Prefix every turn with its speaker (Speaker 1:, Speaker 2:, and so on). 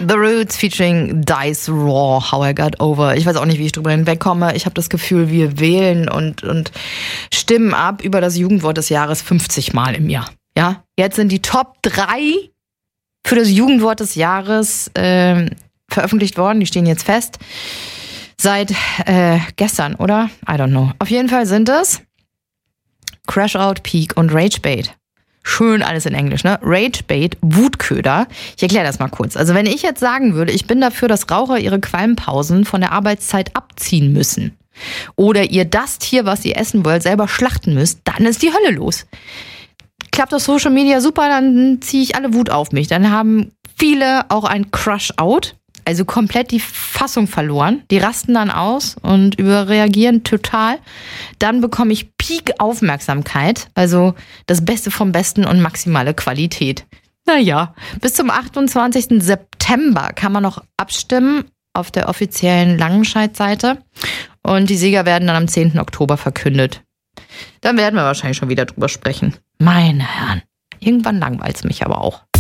Speaker 1: The Roots featuring Dice Raw, How I Got Over. Ich weiß auch nicht, wie ich drüber hinwegkomme. Ich habe das Gefühl, wir wählen und stimmen ab über das Jugendwort des Jahres 50 Mal im Jahr. Ja, jetzt sind die Top 3 für das Jugendwort des Jahres veröffentlicht worden. Die stehen jetzt fest. Seit gestern, oder? I don't know. Auf jeden Fall sind es Crash-Out, Peak und Rage-Bait. Schön alles in Englisch, ne? Rage-Bait, Wutköder. Ich erkläre das mal kurz. Also wenn ich jetzt sagen würde, ich bin dafür, dass Raucher ihre Qualmpausen von der Arbeitszeit abziehen müssen oder ihr das Tier, was ihr essen wollt, selber schlachten müsst, dann ist die Hölle los. Klappt auf Social Media super, dann ziehe ich alle Wut auf mich. Dann haben viele auch ein Crush-Out, also komplett die Fassung verloren. Die rasten dann aus und überreagieren total. Dann bekomme ich Peak-Aufmerksamkeit, also das Beste vom Besten und maximale Qualität. Naja, bis zum 28. September kann man noch abstimmen auf der offiziellen Langenscheidt-Seite. Und die Sieger werden dann am 10. Oktober verkündet. Dann werden wir wahrscheinlich schon wieder drüber sprechen. Meine Herren, irgendwann langweilt's mich aber auch.